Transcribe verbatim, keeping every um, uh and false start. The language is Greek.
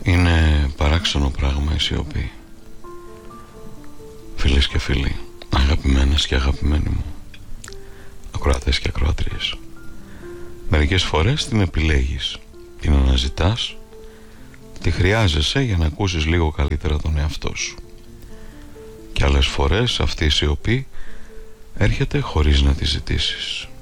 Είναι παράξενο πράγμα η σιωπή. Φίλες και φίλοι, αγαπημένες και αγαπημένοι μου, ακροατές και ακροατρίες, μερικές φορές την επιλέγεις, την αναζητάς, τη χρειάζεσαι για να ακούσεις λίγο καλύτερα τον εαυτό σου. Και άλλες φορές αυτή η σιωπή έρχεται χωρίς να τη ζητήσεις.